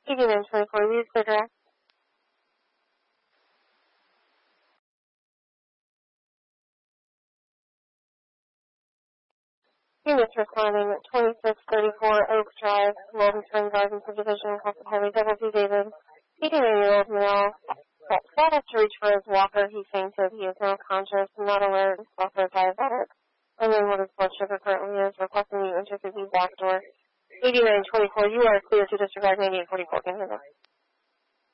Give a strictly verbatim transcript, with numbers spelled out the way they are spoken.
eighty-nine twenty-four, use the direct. Units responding at twenty-six thirty-four Oak Drive, Walden Spring Garden Subdivision, Crescent Highway, Double D David, eighty-nine-year-old male, sought us to reach for his walker. He fainted. He is now conscious, not alert, also diabetic. Unknown what his blood sugar currently is. Requesting you enter through the back door. eighty-nine twenty-four, you are clear to disregard ninety-eight forty-four. Can you hear me?